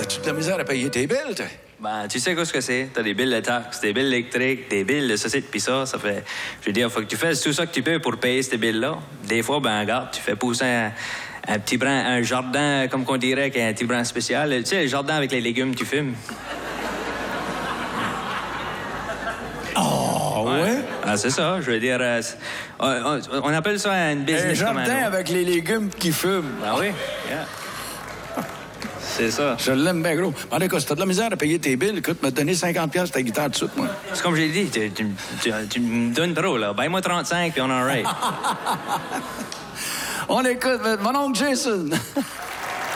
T'as-tu de la misère à payer tes billes, toi? Ben, tu sais quoi ce que c'est? T'as des billes de taxes, des billes électriques, des billes de ceci, puis ça fait... Je veux dire, faut que tu fasses tout ça que tu peux pour payer ces billes-là. Des fois, ben, regarde, tu fais pousser un petit brin, un jardin, comme qu'on dirait, qui est un petit brin spécial. Tu sais, le jardin avec les légumes que tu fumes. Oh, ouais? Ah, c'est ça, je veux dire... on appelle ça un business Un commando. jardin avec les légumes qui fument. Ah oui? Yeah. C'est ça. Je l'aime bien gros. En tout cas, si t'as de la misère à payer tes billes, écoute, me donner 50$ ta guitare tout de suite, moi. C'est comme j'ai dit, tu me donnes trop, là. Paye-moi 35, puis on est all right. On écoute mon oncle Jason.